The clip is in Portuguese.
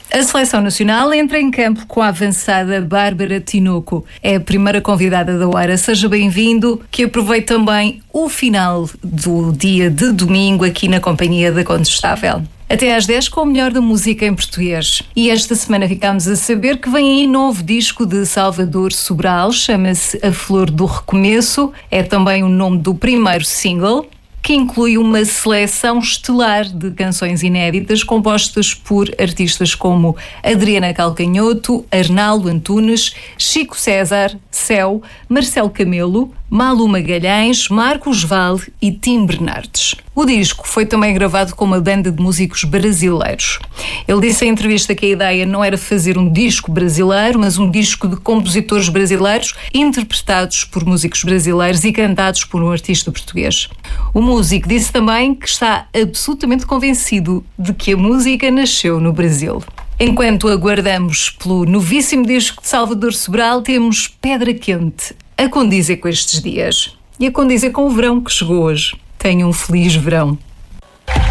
A Seleção Nacional entra em campo com a avançada Bárbara Tinoco. É a primeira convidada da hora. Seja bem-vindo, que aproveite também o final do dia de domingo aqui na companhia da Condestável. Até às 10 com o melhor da música em português. E esta semana ficámos a saber que vem aí novo disco de Salvador Sobral, chama-se A Flor do Recomeço. É também o nome do primeiro single, que inclui uma seleção estelar de canções inéditas compostas por artistas como Adriana Calcanhoto, Arnaldo Antunes, Chico César, Céu, Marcelo Camelo, Malu Magalhães, Marcos Vale e Tim Bernardes. O disco foi também gravado com uma banda de músicos brasileiros. Ele disse em entrevista que a ideia não era fazer um disco brasileiro, mas um disco de compositores brasileiros interpretados por músicos brasileiros e cantados por um artista português. O músico disse também que está absolutamente convencido de que a música nasceu no Brasil. Enquanto aguardamos pelo novíssimo disco de Salvador Sobral, temos Pedra Quente a condizer com estes dias e a condizer com o verão que chegou hoje. Tenham um feliz verão.